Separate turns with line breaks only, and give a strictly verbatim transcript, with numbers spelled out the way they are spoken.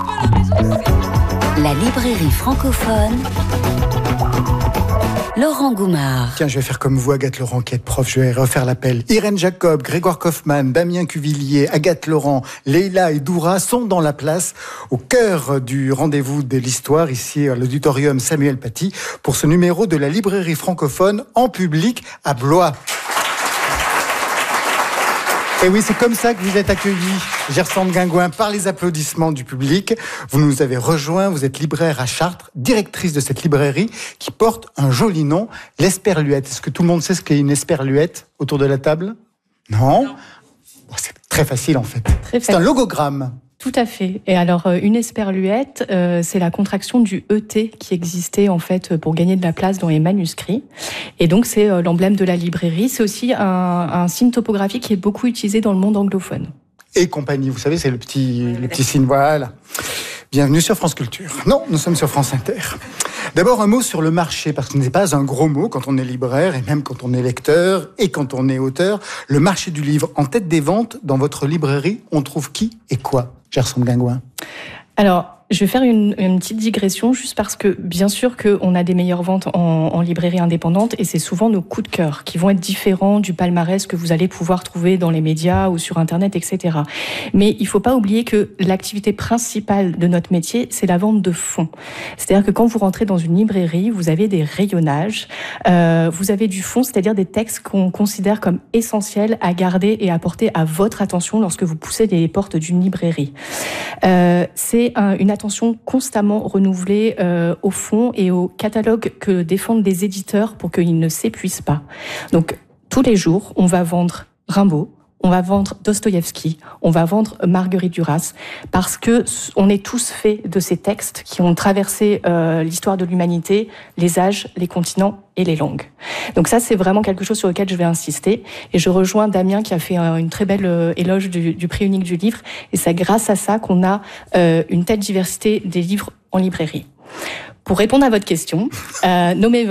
La librairie francophone, Laurent Goumard.
Tiens, je vais faire comme vous, Agathe Laurent, qui est prof. Je vais refaire l'appel. Irène Jacob, Grégoire Kaufmann, Damien Cuvillier, Agathe Laurent, Leïla et Doura sont dans la place, au cœur du rendez-vous de l'histoire, ici à l'auditorium Samuel Paty, pour ce numéro de la librairie francophone en public à Blois. Et oui, c'est comme ça que vous êtes accueillis, Gerson de Guingouin, par les applaudissements du public. Vous nous avez rejoints, vous êtes libraire à Chartres, directrice de cette librairie qui porte un joli nom, l'Esperluette. Est-ce que tout le monde sait ce qu'est une esperluette autour de la table ? Non, non. Bon, c'est très facile en fait. Très c'est facile. Un logogramme.
Tout à fait. Et alors, une esperluette, euh, c'est la contraction du E T qui existait en fait pour gagner de la place dans les manuscrits. Et donc, c'est euh, l'emblème de la librairie. C'est aussi un, un signe topographique qui est beaucoup utilisé dans le monde anglophone.
Et compagnie, vous savez, c'est le petit, ouais, le petit signe, voilà. Bienvenue sur France Culture. Non, nous sommes sur France Inter. D'abord, un mot sur le marché, parce que ce n'est pas un gros mot quand on est libraire, et même quand on est lecteur, et quand on est auteur. Le marché du livre, en tête des ventes, dans votre librairie, on trouve qui et quoi, Gerson de Guingouin ?
Alors, je vais faire une, une petite digression, juste parce que, bien sûr, qu'on a des meilleures ventes en, en librairie indépendante, et c'est souvent nos coups de cœur qui vont être différents du palmarès que vous allez pouvoir trouver dans les médias ou sur Internet, et cetera. Mais il ne faut pas oublier que l'activité principale de notre métier, c'est la vente de fonds. C'est-à-dire que quand vous rentrez dans une librairie, vous avez des rayonnages, euh, vous avez du fond, c'est-à-dire des textes qu'on considère comme essentiels à garder et à porter à votre attention lorsque vous poussez les portes d'une librairie. Euh, c'est un, une attention constamment renouvelée euh, au fond et au catalogue que défendent des éditeurs pour qu'ils ne s'épuisent pas. Donc, tous les jours, on va vendre Rimbaud, on va vendre Dostoïevski, on va vendre Marguerite Duras, parce que on est tous faits de ces textes qui ont traversé euh, l'histoire de l'humanité, les âges, les continents et les langues. Donc ça, c'est vraiment quelque chose sur lequel je vais insister. Et je rejoins Damien qui a fait une très belle euh, éloge du, du prix unique du livre. Et c'est grâce à ça qu'on a euh, une telle diversité des livres en librairie. Pour répondre à votre question, euh, nommez